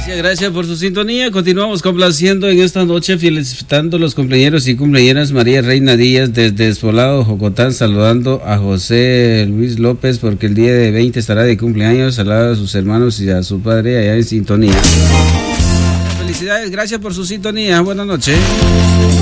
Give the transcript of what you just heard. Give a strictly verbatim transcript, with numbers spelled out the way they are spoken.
Gracias, gracias por su sintonía. Continuamos complaciendo en esta noche, felicitando a los cumpleaños y cumpleañeras. María Reina Díaz desde Despoblado, Jocotán, saludando a José Luis López porque el día de veinte estará de cumpleaños. Saluda a sus hermanos y a su padre allá en sintonía. Felicidades, gracias por su sintonía. Buenas noches.